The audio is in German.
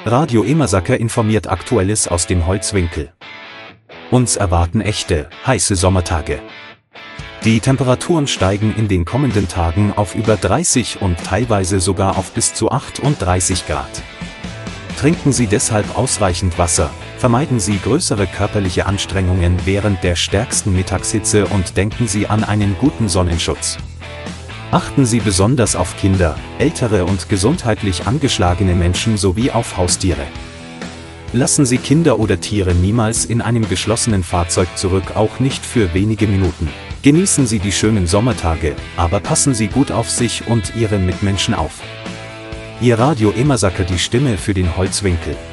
Radio Emersacker informiert Aktuelles aus dem Holzwinkel. Uns erwarten echte, heiße Sommertage. Die Temperaturen steigen in den kommenden Tagen auf über 30 und teilweise sogar auf bis zu 38 Grad. Trinken Sie deshalb ausreichend Wasser, vermeiden Sie größere körperliche Anstrengungen während der stärksten Mittagshitze und denken Sie an einen guten Sonnenschutz. Achten Sie besonders auf Kinder, ältere und gesundheitlich angeschlagene Menschen sowie auf Haustiere. Lassen Sie Kinder oder Tiere niemals in einem geschlossenen Fahrzeug zurück, auch nicht für wenige Minuten. Genießen Sie die schönen Sommertage, aber passen Sie gut auf sich und Ihre Mitmenschen auf. Ihr Radio Emersacker, die Stimme für den Holzwinkel.